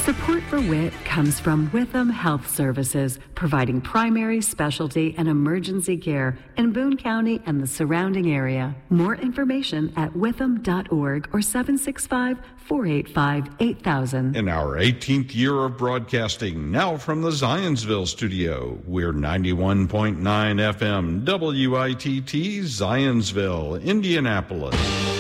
Support for WIT comes from Witham Health Services, providing primary, specialty, and emergency care in Boone County and the surrounding area. More information at witham.org or 765-485-8000. In our 18th year of broadcasting, now from the Zionsville studio, we're 91.9 FM, WITT, Zionsville, Indianapolis.